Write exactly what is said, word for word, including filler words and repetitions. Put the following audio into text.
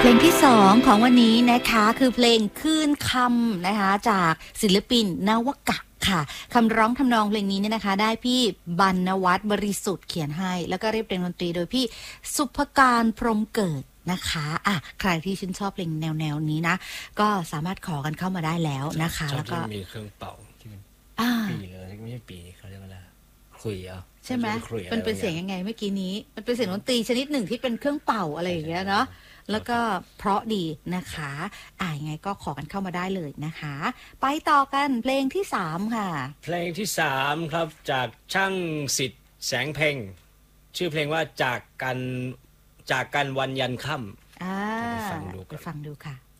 เพลงที่สองของวันนี้นะคะคือเพลงคลื่นคำนะคะจากศิลปินนวกะค่ะคำร้องทำนองเพลงนี้เนี่ยนะคะได้พี่บรรณวัฒน์บริสุทธิ์เขียนให้แล้วก็เรียบเรียงดนตรีโดยพี่สุภการพรหมเกิดนะคะอ่ะใครที่ชื่นชอบเพลงแนวแนวนี้นะก็สามารถขอกันเข้ามาได้แล้วนะคะแล้วก็มีเครื่องเป่าที่มันปีเลยไม่ใช่ปีเขาเรียกว่าอะไรขลุ่ยเอาใช่ไหมมันเป็นเสียงยังไงเมื่อกี้นี้มันเป็นเสียงดนตรีชนิดหนึ่งที่เป็นเครื่องเป่าอะไรอย่างเงี้ยเนาะแล้วก็เพราะดีนะคะอ่ายังไงก็ขอกันเข้ามาได้เลยนะคะไปต่อกันเพลงที่สามค่ะเพลงที่สามครับจากช่างสิทธิ์แสงเพ็งชื่อเพลงว่าจากกันจากกันวันยันค่ำอ่าไปฟังดูค่ะ